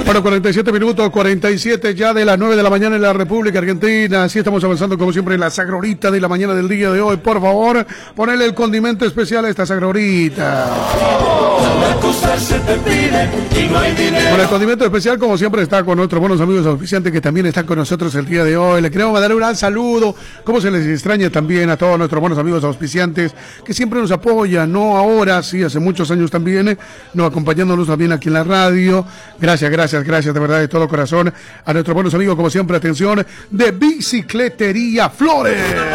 Bueno, 47 minutos, 47 ya de las 9 de la mañana en la República Argentina. Así estamos avanzando como siempre en la sagrorita de la mañana del día de hoy. Por favor, ponele el condimento especial a esta sagrorita. Bueno, el condimento especial como siempre está con nuestros buenos amigos auspiciantes que también están con nosotros el día de hoy. Le queremos mandar un gran saludo. Cómo se les extraña también a todos nuestros buenos amigos auspiciantes que siempre nos apoyan, no ahora, sí, hace muchos años también, no acompañándonos también aquí en la radio. Gracias de verdad de todo corazón a nuestros buenos amigos, como siempre, atención, de Bicicletería Flores.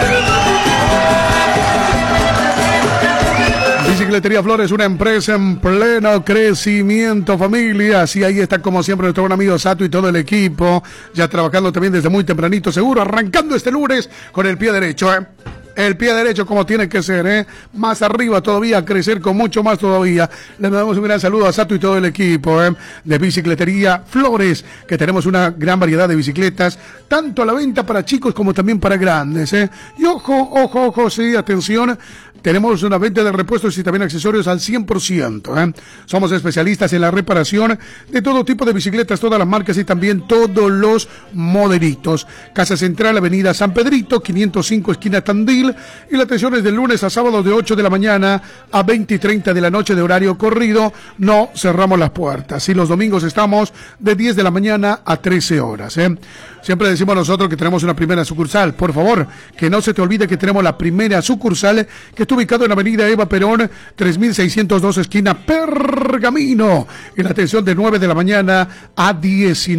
Bicicletería Flores, una empresa en pleno crecimiento, familia. Así ahí está como siempre nuestro buen amigo Sato y todo el equipo, ya trabajando también desde muy tempranito, seguro, arrancando este lunes con el pie derecho, El pie derecho como tiene que ser, Más arriba todavía, a crecer con mucho más todavía. Le damos un gran saludo a Sato y todo el equipo, de Bicicletería Flores, que tenemos una gran variedad de bicicletas, tanto a la venta para chicos como también para grandes, Y ojo, sí, atención. Tenemos una venta de repuestos y también accesorios al 100%, Somos especialistas en la reparación de todo tipo de bicicletas, todas las marcas y también todos los modelitos. Casa Central, Avenida San Pedrito, 505, esquina Tandil. Y la atención es de lunes a sábado de 8 de la mañana a 20:30 de la noche de horario corrido. No cerramos las puertas. Y los domingos estamos de 10 de la mañana a 13 horas, Siempre decimos nosotros que tenemos una primera sucursal. Por favor, que no se te olvide que tenemos la primera sucursal que está ubicado en la avenida Eva Perón, 3602, esquina Pergamino. Y la atención de 9 de la mañana a 19.